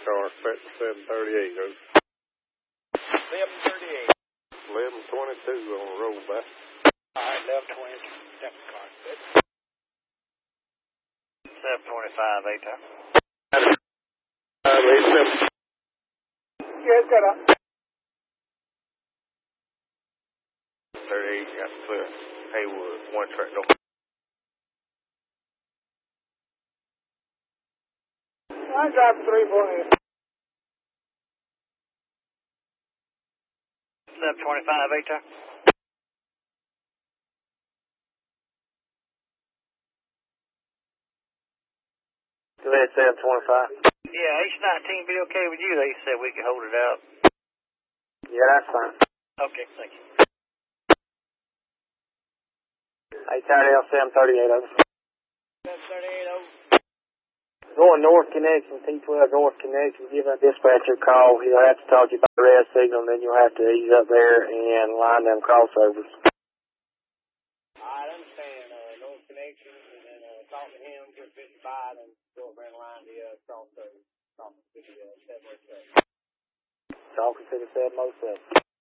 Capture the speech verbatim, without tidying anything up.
car, seven thirty-eight. seven thirty-eight. eleven twenty-two on the road back. All right, eleven twenty-two. That's the car. seven twenty-five, eight time. Uh, eight seven. Yeah, it's got up. thirty-eight, got clear. Haywood, one track, no. I drive three forty. seven twenty-five, eight time. Go ahead, seven twenty-five. Yeah, H nineteen be okay with you? They said we could hold it out. Yeah, that's fine. Okay, thank you. Eight L seven thirty-eight over. seven thirty-eight over. Going north connection, T twelve north connection, give that dispatcher a call. He'll have to talk to you about the red signal, and then you'll have to ease up there and line them crossovers. I understand, uh, north connection, and then uh, talk to him, get fifty-five, and go over and line the uh, crossover. Talking to the uh, seven oh seven. Talking to the seven oh seven.